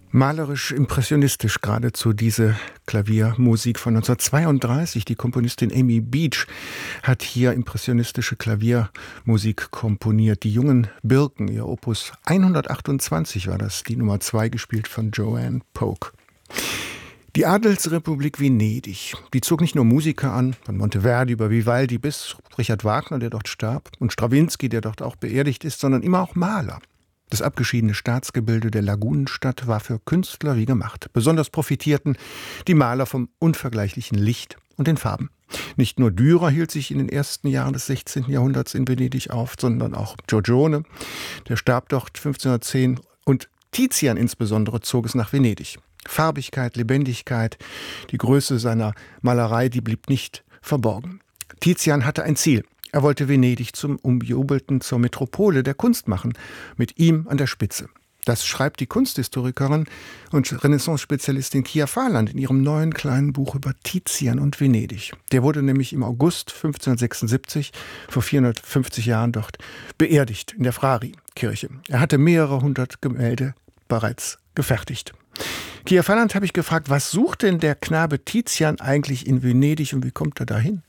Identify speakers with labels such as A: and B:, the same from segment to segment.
A: Malerisch, impressionistisch geradezu diese Klaviermusik von 1932. Die Komponistin Amy Beach hat hier impressionistische Klaviermusik komponiert. Die jungen Birken, ihr Opus 128 war das, die Nummer 2, gespielt von Joanne Polk. Die Adelsrepublik Venedig, die zog nicht nur Musiker an, von Monteverdi über Vivaldi bis Richard Wagner, der dort starb, und Strawinsky, der dort auch beerdigt ist, sondern immer auch Maler. Das abgeschiedene Staatsgebilde der Lagunenstadt war für Künstler wie gemacht. Besonders profitierten die Maler vom unvergleichlichen Licht und den Farben. Nicht nur Dürer hielt sich in den ersten Jahren des 16. Jahrhunderts in Venedig auf, sondern auch Giorgione, der starb dort 1510, und Tizian insbesondere zog es nach Venedig. Farbigkeit, Lebendigkeit, die Größe seiner Malerei, die blieb nicht verborgen. Tizian hatte ein Ziel. Er wollte Venedig zum Umjubelten, zur Metropole der Kunst machen, mit ihm an der Spitze. Das schreibt die Kunsthistorikerin und Renaissance-Spezialistin Kia Fahrland in ihrem neuen kleinen Buch über Tizian und Venedig. Der wurde nämlich im August 1576, vor 450 Jahren, dort beerdigt in der Frari-Kirche. Er hatte mehrere hundert Gemälde bereits gefertigt. Kia Fahrland habe ich gefragt, was sucht denn der Knabe Tizian eigentlich in Venedig und wie kommt er dahin?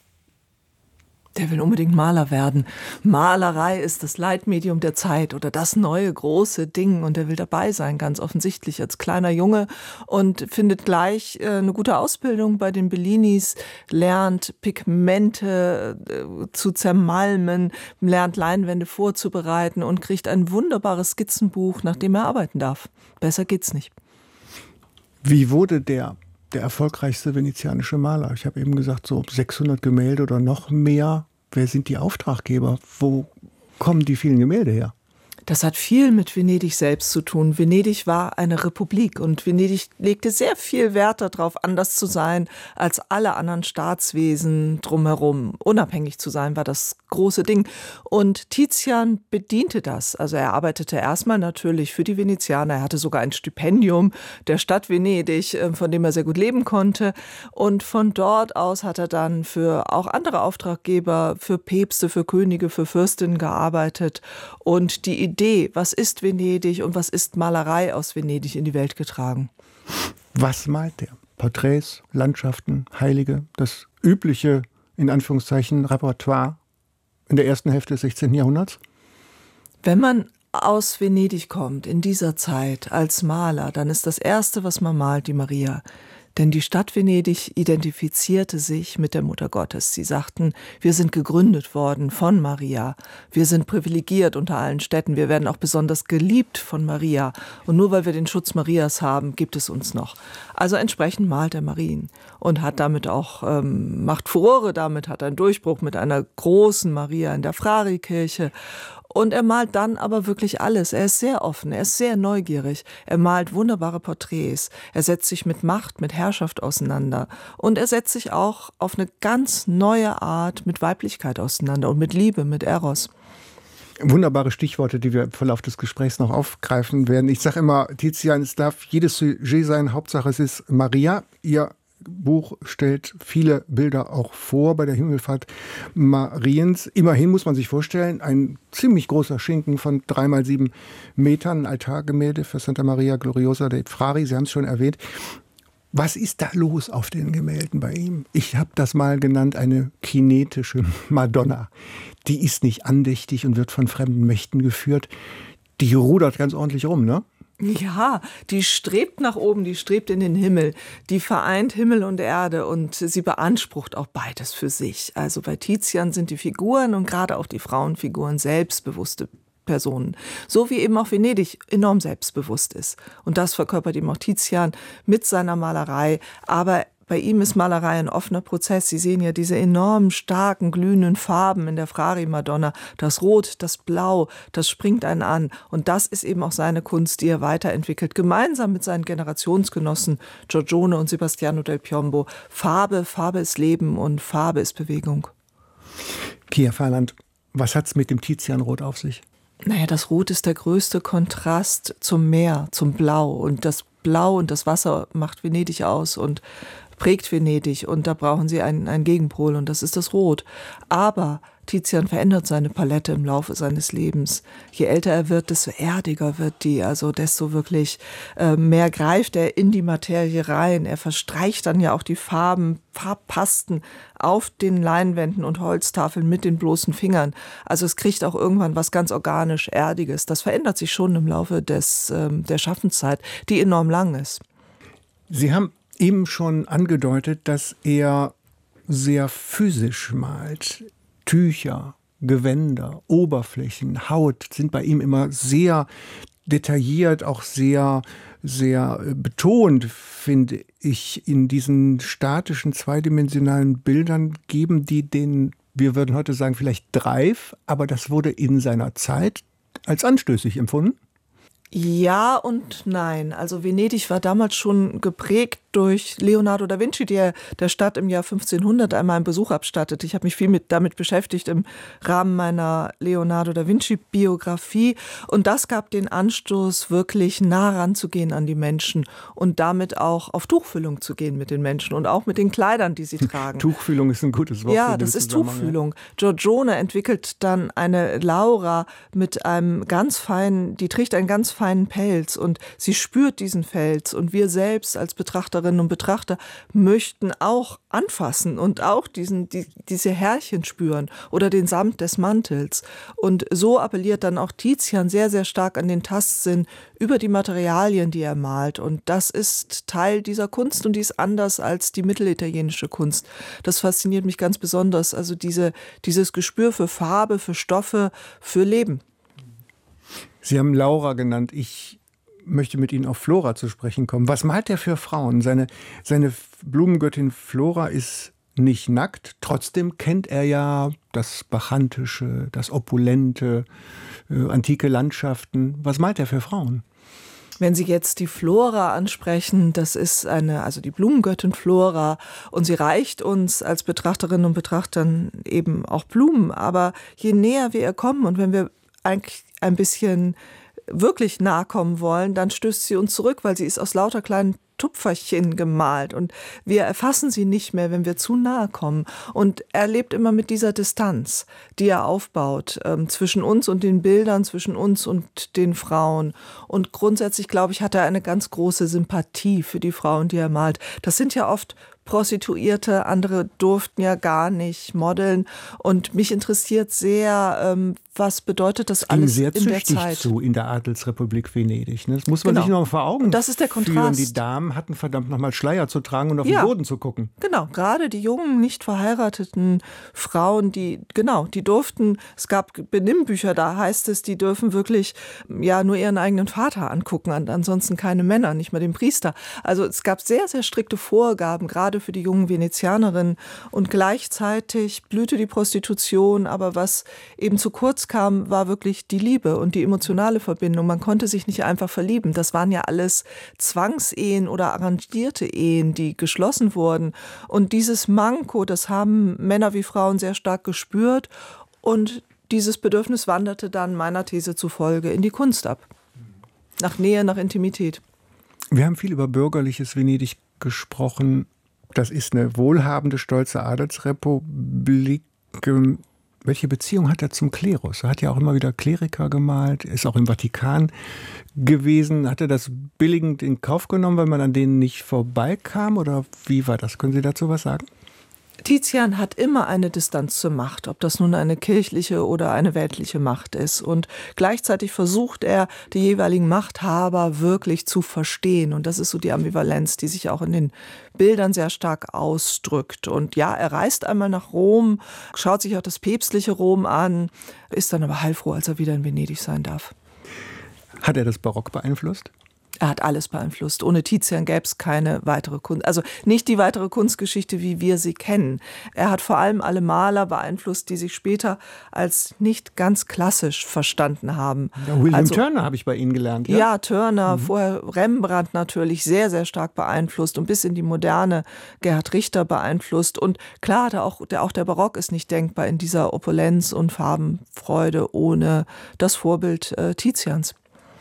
B: Der will unbedingt Maler werden. Malerei ist das Leitmedium der Zeit oder das neue große Ding, und er will dabei sein, ganz offensichtlich als kleiner Junge, und findet gleich eine gute Ausbildung bei den Bellinis, lernt Pigmente zu zermalmen, lernt Leinwände vorzubereiten und kriegt ein wunderbares Skizzenbuch, nach dem er arbeiten darf. Besser geht's nicht.
A: Wie wurde der erfolgreichste venezianische Maler? Ich habe eben gesagt, so 600 Gemälde oder noch mehr. Wer sind die Auftraggeber? Wo kommen die vielen Gemälde her?
B: Das hat viel mit Venedig selbst zu tun. Venedig war eine Republik und Venedig legte sehr viel Wert darauf, anders zu sein als alle anderen Staatswesen drumherum. Unabhängig zu sein war das große Ding. Und Tizian bediente das. Also er arbeitete erstmal natürlich für die Venezianer. Er hatte sogar ein Stipendium der Stadt Venedig, von dem er sehr gut leben konnte. Und von dort aus hat er dann für auch andere Auftraggeber, für Päpste, für Könige, für Fürstinnen gearbeitet. Und die Idee, was ist Venedig und was ist Malerei aus Venedig, in die Welt getragen.
A: Was malt er? Porträts, Landschaften, Heilige, das übliche, in Anführungszeichen, Repertoire in der ersten Hälfte des 16. Jahrhunderts?
B: Wenn man aus Venedig kommt, in dieser Zeit, als Maler, dann ist das Erste, was man malt, die Maria. Denn die Stadt Venedig identifizierte sich mit der Mutter Gottes. Sie sagten, wir sind gegründet worden von Maria. Wir sind privilegiert unter allen Städten. Wir werden auch besonders geliebt von Maria. Und nur weil wir den Schutz Marias haben, gibt es uns noch. Also entsprechend malt er Marien und hat damit auch, macht Furore damit, hat einen Durchbruch mit einer großen Maria in der Frari-Kirche. Und er malt dann aber wirklich alles. Er ist sehr offen, er ist sehr neugierig. Er malt wunderbare Porträts. Er setzt sich mit Macht, mit Herrschaft auseinander. Und er setzt sich auch auf eine ganz neue Art mit Weiblichkeit auseinander und mit Liebe, mit Eros.
A: Wunderbare Stichworte, die wir im Verlauf des Gesprächs noch aufgreifen werden. Ich sage immer, Tizian, es darf jedes Sujet sein, Hauptsache es ist Maria. Ihr Buch stellt viele Bilder auch vor bei der Himmelfahrt Mariens. Immerhin muss man sich vorstellen, ein ziemlich großer Schinken von 3x7 Metern, ein Altargemälde für Santa Maria Gloriosa dei Frari, Sie haben es schon erwähnt. Was ist da los auf den Gemälden bei ihm? Ich habe das mal genannt, eine kinetische Madonna. Die ist nicht andächtig und wird von fremden Mächten geführt. Die rudert ganz ordentlich rum, ne?
B: Ja, die strebt nach oben, die strebt in den Himmel, die vereint Himmel und Erde und sie beansprucht auch beides für sich. Also bei Tizian sind die Figuren und gerade auch die Frauenfiguren selbstbewusste Personen, so wie eben auch Venedig enorm selbstbewusst ist. Und das verkörpert eben auch Tizian mit seiner Malerei, aber bei ihm ist Malerei ein offener Prozess. Sie sehen ja diese enorm starken, glühenden Farben in der Frari-Madonna. Das Rot, das Blau, das springt einen an. Und das ist eben auch seine Kunst, die er weiterentwickelt, gemeinsam mit seinen Generationsgenossen Giorgione und Sebastiano del Piombo. Farbe ist Leben und Farbe ist Bewegung.
A: Kia Fahrland, was hat's mit dem Tizianrot auf sich?
B: Naja, das Rot ist der größte Kontrast zum Meer, zum Blau. Und das Blau und das Wasser macht Venedig aus und prägt Venedig. Und da brauchen sie einen Gegenpol und das ist das Rot. Aber Tizian verändert seine Palette im Laufe seines Lebens. Je älter er wird, desto erdiger wird die, also desto wirklich mehr greift er in die Materie rein. Er verstreicht dann ja auch die Farbpasten auf den Leinwänden und Holztafeln mit den bloßen Fingern. Also es kriegt auch irgendwann was ganz organisch Erdiges. Das verändert sich schon im Laufe der Schaffenszeit, die enorm lang ist.
A: Sie haben eben schon angedeutet, dass er sehr physisch malt. Tücher, Gewänder, Oberflächen, Haut sind bei ihm immer sehr detailliert, auch sehr, sehr betont, finde ich. In diesen statischen, zweidimensionalen Bildern geben die den, wir würden heute sagen, vielleicht Drive, aber das wurde in seiner Zeit als anstößig empfunden.
B: Ja und nein. Also Venedig war damals schon geprägt durch Leonardo da Vinci, der Stadt im Jahr 1500 einmal einen Besuch abstattet. Ich habe mich viel damit beschäftigt im Rahmen meiner Leonardo da Vinci-Biografie. Und das gab den Anstoß, wirklich nah ranzugehen an die Menschen und damit auch auf Tuchfühlung zu gehen mit den Menschen und auch mit den Kleidern, die sie tragen.
A: Tuchfühlung ist ein gutes Wort.
B: Ja, das ist Tuchfühlung. Giorgione entwickelt dann eine Laura mit einem ganz feinen, die trägt einen ganz feinen Pelz und sie spürt diesen Pelz und wir selbst als Betrachterinnen und Betrachter möchten auch anfassen und auch diese Härchen spüren oder den Samt des Mantels. Und so appelliert dann auch Tizian sehr, sehr stark an den Tastsinn über die Materialien, die er malt. Und das ist Teil dieser Kunst und die ist anders als die mittelitalienische Kunst. Das fasziniert mich ganz besonders. Also dieses Gespür für Farbe, für Stoffe, für Leben.
A: Sie haben Laura genannt. Ich möchte mit Ihnen auf Flora zu sprechen kommen. Was malt er für Frauen? Seine Blumengöttin Flora ist nicht nackt. Trotzdem kennt er ja das Bachantische, das Opulente, antike Landschaften. Was malt er für Frauen?
B: Wenn Sie jetzt die Flora ansprechen, das ist die Blumengöttin Flora und sie reicht uns als Betrachterinnen und Betrachtern eben auch Blumen. Aber je näher wir ihr kommen und wenn wir eigentlich ein bisschen wirklich nahe kommen wollen, dann stößt sie uns zurück, weil sie ist aus lauter kleinen Tupferchen gemalt und wir erfassen sie nicht mehr, wenn wir zu nahe kommen. Und er lebt immer mit dieser Distanz, die er aufbaut zwischen uns und den Bildern, zwischen uns und den Frauen. Und grundsätzlich, glaube ich, hat er eine ganz große Sympathie für die Frauen, die er malt. Das sind ja oft Prostituierte, andere durften ja gar nicht modeln. Und mich interessiert sehr, was bedeutet das alles in der Zeit?
A: Es ging sehr züchtig zu in der Adelsrepublik Venedig. Ne? Das muss man sich noch mal vor Augen führen.
B: Das ist der Kontrast.
A: Die Damen hatten verdammt nochmal Schleier zu tragen und auf den Boden zu gucken.
B: Genau, gerade die jungen, nicht verheirateten Frauen, die durften, es gab Benimmbücher, da heißt es, die dürfen wirklich nur ihren eigenen Vater angucken, ansonsten keine Männer, nicht mal den Priester. Also es gab sehr, sehr strikte Vorgaben, gerade für die jungen Venezianerinnen und gleichzeitig blühte die Prostitution, aber was eben zu kurz kam, war wirklich die Liebe und die emotionale Verbindung. Man konnte sich nicht einfach verlieben. Das waren ja alles Zwangsehen oder arrangierte Ehen, die geschlossen wurden. Und dieses Manko, das haben Männer wie Frauen sehr stark gespürt und dieses Bedürfnis wanderte dann meiner These zufolge in die Kunst ab. Nach Nähe, nach Intimität.
A: Wir haben viel über bürgerliches Venedig gesprochen. Das ist eine wohlhabende, stolze Adelsrepublik. Welche Beziehung hat er zum Klerus? Er hat ja auch immer wieder Kleriker gemalt, ist auch im Vatikan gewesen. Hat er das billigend in Kauf genommen, weil man an denen nicht vorbeikam? Oder wie war das? Können Sie dazu was sagen?
B: Tizian hat immer eine Distanz zur Macht, ob das nun eine kirchliche oder eine weltliche Macht ist. Und gleichzeitig versucht er, die jeweiligen Machthaber wirklich zu verstehen. Und das ist so die Ambivalenz, die sich auch in den Bildern sehr stark ausdrückt. Und ja, er reist einmal nach Rom, schaut sich auch das päpstliche Rom an, ist dann aber heilfroh, als er wieder in Venedig sein darf.
A: Hat er das Barock beeinflusst?
B: Er hat alles beeinflusst. Ohne Tizian gäbe es keine weitere Kunst. Also nicht die weitere Kunstgeschichte, wie wir sie kennen. Er hat vor allem alle Maler beeinflusst, die sich später als nicht ganz klassisch verstanden haben.
A: Ja, William Turner habe ich bei Ihnen gelernt.
B: Ja, Turner, vorher Rembrandt natürlich sehr, sehr stark beeinflusst und bis in die Moderne Gerhard Richter beeinflusst. Und klar, auch der Barock ist nicht denkbar in dieser Opulenz und Farbenfreude ohne das Vorbild Tizians.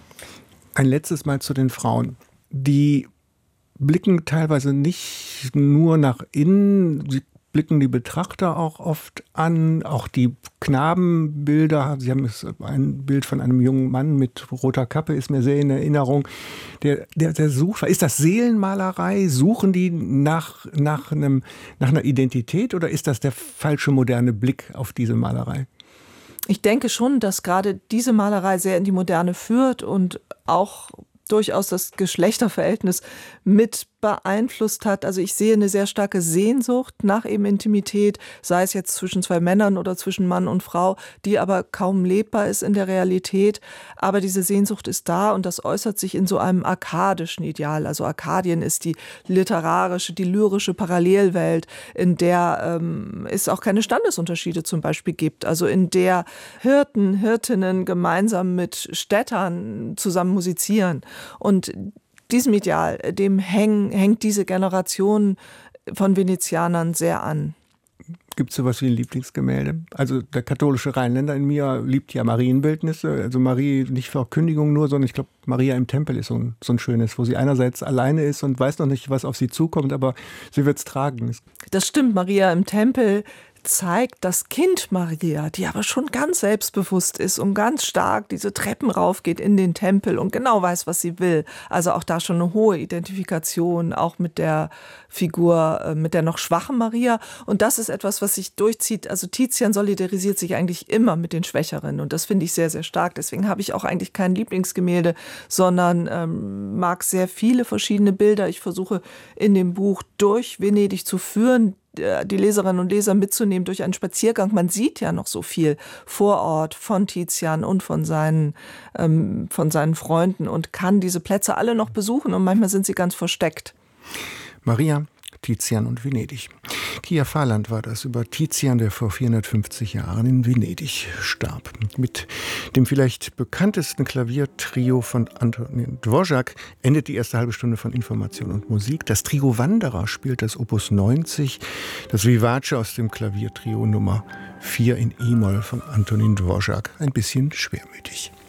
A: Ein letztes Mal zu den Frauen. Die blicken teilweise nicht nur nach innen, sie blicken die Betrachter auch oft an, auch die Knabenbilder. Sie haben ein Bild von einem jungen Mann mit roter Kappe, ist mir sehr in Erinnerung. Der sucht, ist das Seelenmalerei? Suchen die nach einer Identität oder ist das der falsche moderne Blick auf diese Malerei?
B: Ich denke schon, dass gerade diese Malerei sehr in die Moderne führt und auch durchaus das Geschlechterverhältnis mit beeinflusst hat. Also ich sehe eine sehr starke Sehnsucht nach eben Intimität, sei es jetzt zwischen zwei Männern oder zwischen Mann und Frau, die aber kaum lebbar ist in der Realität. Aber diese Sehnsucht ist da und das äußert sich in so einem arkadischen Ideal. Also Arkadien ist die literarische, die lyrische Parallelwelt, in der es auch keine Standesunterschiede zum Beispiel gibt. Also in der Hirten, Hirtinnen gemeinsam mit Städtern zusammen musizieren. Und diesem Ideal, dem hängt diese Generation von Venezianern sehr an.
A: Gibt es sowas wie ein Lieblingsgemälde? Also der katholische Rheinländer in mir liebt ja Marienbildnisse. Also Marie nicht für Verkündigung nur, sondern ich glaube, Maria im Tempel ist so ein schönes, wo sie einerseits alleine ist und weiß noch nicht, was auf sie zukommt, aber sie wird es tragen.
B: Das stimmt, Maria im Tempel zeigt das Kind Maria, die aber schon ganz selbstbewusst ist und ganz stark diese Treppen raufgeht in den Tempel und genau weiß, was sie will. Also auch da schon eine hohe Identifikation, auch mit der Figur, mit der noch schwachen Maria. Und das ist etwas, was sich durchzieht. Also Tizian solidarisiert sich eigentlich immer mit den Schwächeren und das finde ich sehr, sehr stark. Deswegen habe ich auch eigentlich kein Lieblingsgemälde, sondern mag sehr viele verschiedene Bilder. Ich versuche in dem Buch durch Venedig zu führen, die Leserinnen und Leser mitzunehmen durch einen Spaziergang. Man sieht ja noch so viel vor Ort von Tizian und von seinen Freunden und kann diese Plätze alle noch besuchen und manchmal sind sie ganz versteckt.
A: Maria, Tizian und Venedig. Kia Fahrland war das über Tizian, der vor 450 Jahren in Venedig starb. Mit dem vielleicht bekanntesten Klaviertrio von Antonín Dvořák endet die erste halbe Stunde von Information und Musik. Das Trio Wanderer spielt das Opus 90, das Vivace aus dem Klaviertrio Nummer 4 in E-Moll von Antonín Dvořák. Ein bisschen schwermütig.